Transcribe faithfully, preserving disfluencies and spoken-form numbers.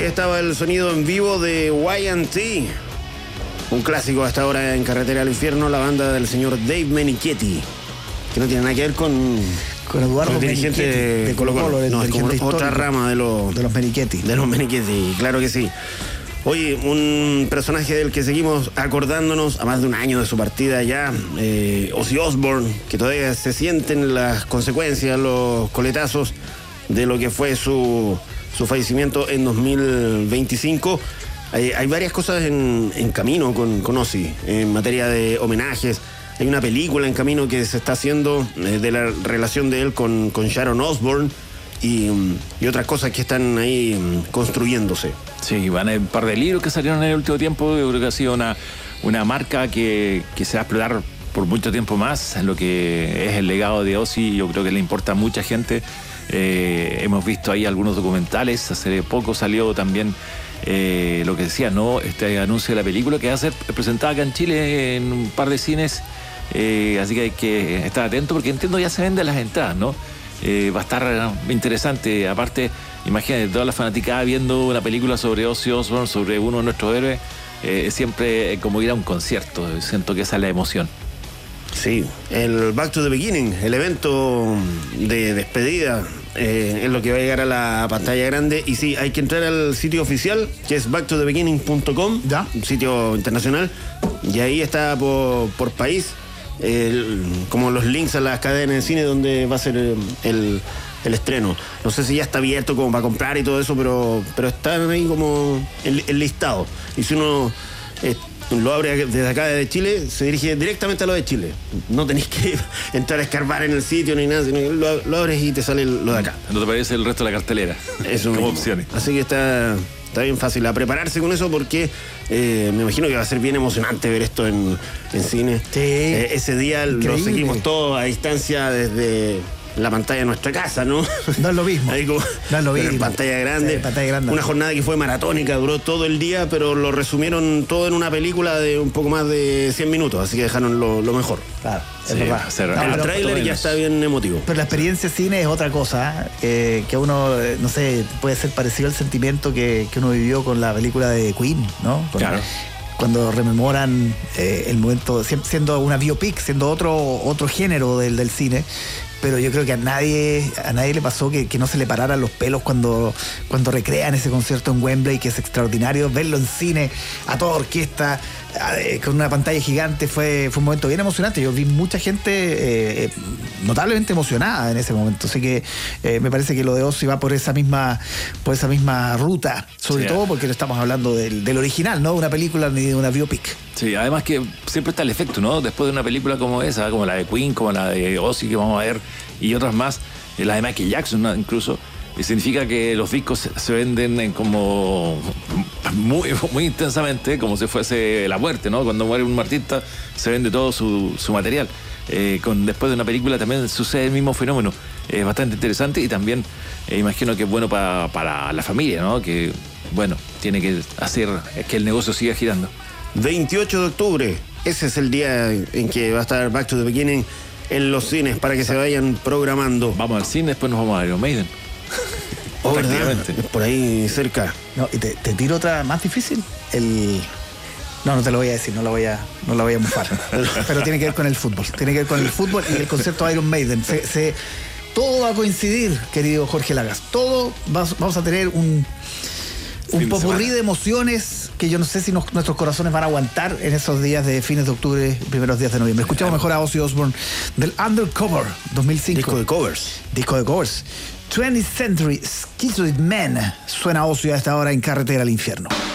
estaba el sonido en vivo de Y and T, un clásico hasta ahora en Carretera al Infierno, la banda del señor Dave Menichetti, que no tiene nada que ver con, con Eduardo con el dirigente Menichetti, de Colo Colo, no, es como otra rama de los, de los Menichetti. De los Menichetti, claro que sí. Oye, un personaje del que seguimos acordándonos a más de un año de su partida ya, eh, Ozzy Osbourne, que todavía se sienten las consecuencias, los coletazos de lo que fue su, su fallecimiento en dos mil veinticinco. Hay, hay varias cosas en, en camino con, con Ozzy, en materia de homenajes. Hay una película en camino que se está haciendo eh, de la relación de él con, con Sharon Osbourne y, y otras cosas que están ahí construyéndose. Sí, van a un par de libros que salieron en el último tiempo. Yo creo que ha sido una, una marca que, que se va a explotar por mucho tiempo más en lo que es el legado de Ozzy. Yo creo que le importa a mucha gente. Eh, hemos visto ahí algunos documentales. Hace poco salió también eh, lo que decía, ¿no? Este anuncio de la película que va a ser presentada acá en Chile en un par de cines. Eh, así que hay que estar atento porque entiendo ya se venden las entradas, ¿no? Eh, va a estar interesante. Aparte, imagínate, toda la fanaticada viendo una película sobre Ozzy Osbourne, sobre uno de nuestros héroes, eh, siempre como ir a un concierto. Siento que esa es la emoción. Sí, el Back to the Beginning, el evento de despedida, eh, es lo que va a llegar a la pantalla grande. Y sí, hay que entrar al sitio oficial, que es back to the beginning punto com, ¿ya? Un sitio internacional, y ahí está por, por país. El, como los links a las cadenas de cine donde va a ser el, el, el estreno. No sé si ya está abierto como para comprar y todo eso, pero, pero están ahí como el, el listado. Y si uno eh, lo abre desde acá, desde Chile, se dirige directamente a lo de Chile. No tenés que entrar a escarbar en el sitio ni nada, sino que lo, lo abres y te sale lo de acá. ¿No te parece el resto de la cartelera? Eso como opciones. Así que está... Está bien fácil a prepararse con eso porque eh, me imagino que va a ser bien emocionante ver esto en, en cine. Sí. Eh, ese día Increíble. Lo seguimos todos a distancia desde la pantalla de nuestra casa, ¿no? No es lo mismo. Ahí como, no es lo mismo. En pantalla grande. Sí, pantalla grande. Una jornada que fue maratónica, duró todo el día, pero lo resumieron todo en una película de un poco más de cien minutos, así que dejaron lo, lo mejor. Claro, es sí, verdad. Se no, el tráiler ya está bien emotivo. Pero la experiencia cine es otra cosa, ¿eh? que uno, no sé, puede ser parecido al sentimiento que, que uno vivió con la película de Queen, ¿no? Con, claro. Cuando rememoran eh, el momento, siendo una biopic, siendo otro, otro género del, del cine. Pero yo creo que a nadie a nadie le pasó que, que no se le pararan los pelos cuando, cuando recrean ese concierto en Wembley, que es extraordinario. Verlo en cine, a toda orquesta, a, con una pantalla gigante, fue, fue un momento bien emocionante. Yo vi mucha gente eh, notablemente emocionada en ese momento. Así que eh, me parece que lo de Ozzy va por esa misma, por esa misma ruta. Sobre sí, todo porque no estamos hablando del, del original, ¿no? De una película ni de una biopic. Sí, además que siempre está el efecto, ¿no? Después de una película como esa, como la de Queen, como la de Ozzy que vamos a ver, y otras más, la de Michael Jackson, ¿no? Incluso, significa que los discos se venden en como muy, muy intensamente, como si fuese la muerte, ¿no? Cuando muere un artista, se vende todo su, su material. Eh, con, después de una película también sucede el mismo fenómeno. Es eh, bastante interesante y también eh, imagino que es bueno para, para la familia, ¿no? Que, bueno, tiene que hacer que el negocio siga girando. veintiocho de octubre, ese es el día en que va a estar Back to the Beginning en los cines para que se vayan programando. Vamos al cine, después nos vamos a Iron Maiden. Oh, ¿verdad? Por ahí cerca. No, y te, te tiro otra más difícil. El... No, no te lo voy a decir, no la voy a, no la voy a mufar. Pero tiene que ver con el fútbol. Tiene que ver con el fútbol y el concierto de Iron Maiden. Se, se, todo va a coincidir, querido Jorge Lagas. Todo va, vamos a tener un... Un popurrí de emociones que yo no sé si nos, nuestros corazones van a aguantar en esos días de fines de octubre, primeros días de noviembre. Escuchamos mejor a Ozzy Osbourne del Undercover dos mil cinco. Disco de covers. Disco de covers. twentieth Century Schizoid Man. Suena Ozzy a esta hora en Carretera al Infierno.